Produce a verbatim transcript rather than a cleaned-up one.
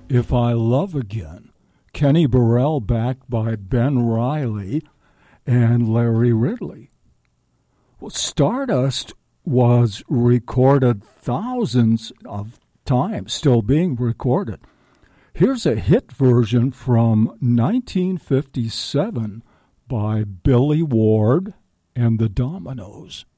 If I Love Again, Kenny Burrell backed by Ben Riley and Larry Ridley. Well, Stardust was recorded thousands of times, still being recorded. Here's a hit version from nineteen fifty-seven by Billy Ward and the Dominoes.